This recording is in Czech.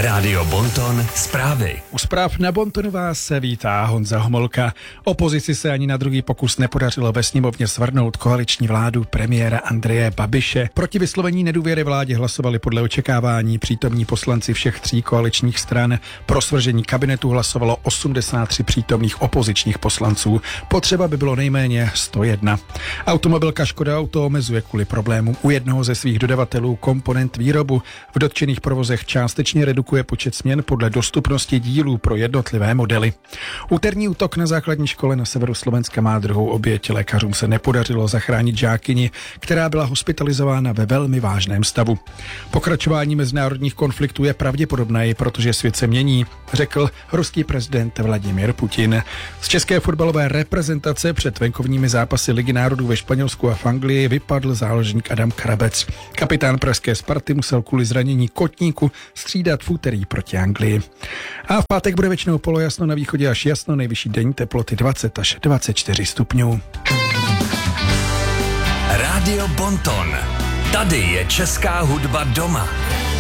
Rádio Bonton zprávy. U zpráv na Bontonu vás se vítá Honza Homolka. Opozici se ani na druhý pokus nepodařilo ve sněmovně svrhnout koaliční vládu premiéra Andreje Babiše. Proti vyslovení nedůvěry vládě hlasovali podle očekávání přítomní poslanci všech tří koaličních stran. Pro svržení kabinetu hlasovalo 83 přítomných opozičních poslanců. Potřeba by bylo nejméně 101. Automobilka Škoda Auto omezuje kvůli problémům u jednoho ze svých dodavatelů komponent výrobu. V dotčených provozech částečně redukuje počet směn podle dostupnosti dílů pro jednotlivé modely. Úterní útok na základní škole na severu Slovenska má druhou oběť. Lékařům se nepodařilo zachránit žákyni, která byla hospitalizována ve velmi vážném stavu. Pokračování mezinárodních konfliktů je pravděpodobné, protože svět se mění, řekl ruský prezident Vladimír Putin. Z české fotbalové reprezentace před venkovními zápasy Ligy národů ve Španělsku a v Anglii vypadl záložník Adam Krabec. Kapitán pražské Sparty musel kvůli zranění kotníku střídat v úterý proti Anglii. A v pátek bude většinou polojasno, na východě až jasno, nejvyšší denní teploty 20 až 24 stupňů. Rádio Bonton. Tady je česká hudba doma.